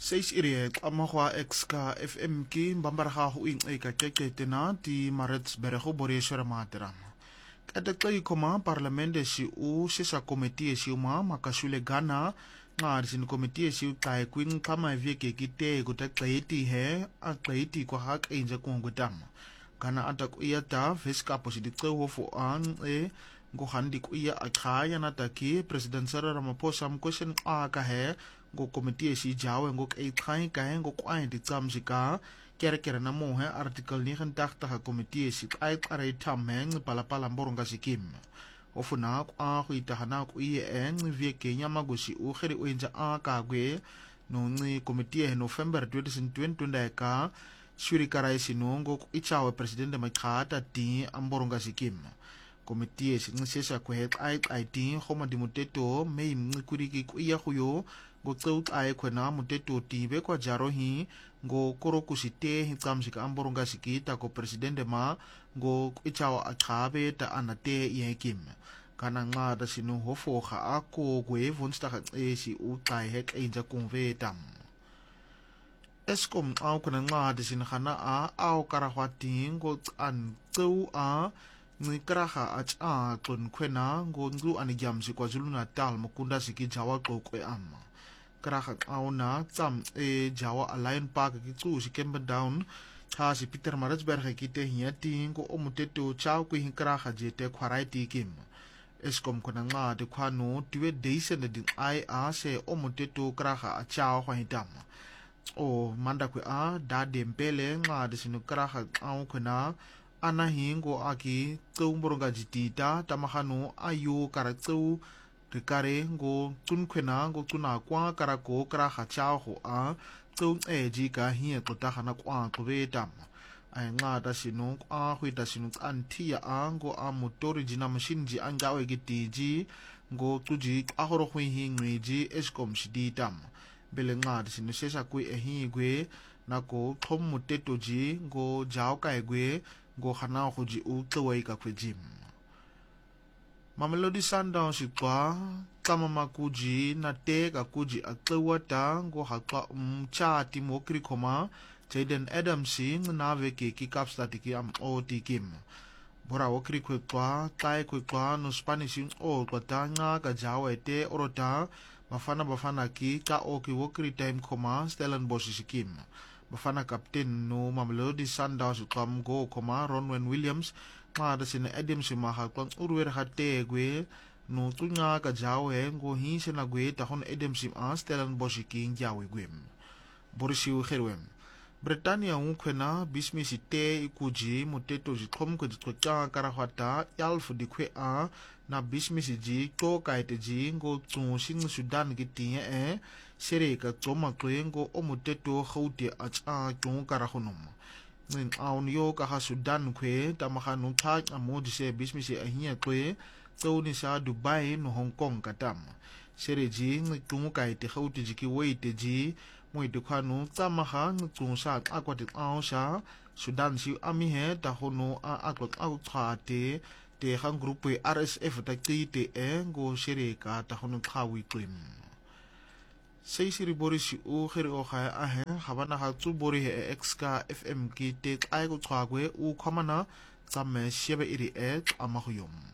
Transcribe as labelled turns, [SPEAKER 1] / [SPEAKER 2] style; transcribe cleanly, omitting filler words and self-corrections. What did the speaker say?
[SPEAKER 1] Seis iri amahwa exka FM ki mbambaraha hu in eka tena di Maritzburg Boreeshwara Materama. Kadakla koma parlamente si u sisa komite si uma makasule Ghana nga sin komite si u kai kuin kama vieke kite kutaklayeti he aklayeti kwa hak enja kongutama. Ghana atak uyata veska posidikte hofu an ngo handi kuya akaya nataki President Cyril Ramaphosa mkwesen aka he ngo komite si jawe ngo kai kai ngo kwai di tsamsika kere na mo he article 89 ha komite si ai tsare thameng palapala mboronga sikim ofuna kwa go itahana ku en vie kenya magosi o gere o enja aka gwe no ngi komite he November 2020 ka shuri karaisi no ngo ichawe president makata ti amboronga sikim komite si ngisesa ku he ai ti khoma di muteto me ngikuriki ku iya khuyo ngo tseut ai khona muteto ti be kwa jaro hi ngo korokusite hi tsamsika amboronga sikita ko president ma ngo ichawa akhabe ta anate yekim kana ngada sinu hofoga ako gwe vonsdag esi u kai hek enja konvetam Eskom au kana ngada sin khana au karahwati ngo an tseu ngikraha a tlon khwena ngo nglu anigyam si KwaZulu Natal mukunda siki jawa qokwe amma kraha auna tsam jawa Lion Park ki tsu si Campbelltown cha si Peter Maritzburg ki te hiati ngo omuteto chau ku hinkraha jete khwarai ti kim Eskom kona nga de khwano tiwe deisen de ai se omuteto kraha a chau khwa hitama o manda ku da dempele nga de sinu kraha au khona ana hingo aki tseu mboronga jitita tamahano ayo karatseu rikare ngo tunkhwena ngo tuna kwa karako kraha chao tseu jika hiya totahana kwa tobeta ai ngata sinu hwita sinu antia ngo motori jina machine ji angawe gitiji ngo tuji ahoro hwi ngwiji Eskom siditam bele ngata sinu sesa ku higwe nako thom muteto ji ngo jao kai gwe ngo khana khoji u tlwai ka khwejim Mamelodi Sundowns itwa kama makuji na teka kuji atlwata ngo hakwa mchati mokri khoma Jaden Adams na veke ki kapstatiki am otikim bora okri kwetwa kai kwetwa no Spanish o kwatanga ka jawete orota bafana ki ka oki wokri time khoma Stellenbosch sikim Bafana captain no Mamelodi Sundowns kam go koma Ronwen Williams ngada sina Adams maha kwang urwer hate gwe no tunya ka jawe ngo hi sina gwe ta hon Adams Stellenbosch king jawe gwe Borisiu kherwem Britania unkhwena bismisite ikuji muteto jikhom ko jitwa karahwata yalf dikwe na bismisi ji to kaite ji ngo tsu sing Sudan giti sere ka tsoma kwengo omuteto khauti acha tong karahonom ngin aun yo ka ha Sudan khwe tamahanu tha amodi se bismisi ahia kwe tsoni sa Dubai no Hong Kong katam sere ji ngitung kaite khauti ji ki weite ji moite khanu tamaha ngitung sa akwati ausa Sudan si ami he ta hono akwat au thate te hang group RSF ta te ngo sere ka ta hono khawi klim Seisiri Boris u khere o kha habana ha tsu bori he exka FM ki te ai go tsagwe u khamana tsamme shebe iri amahuyom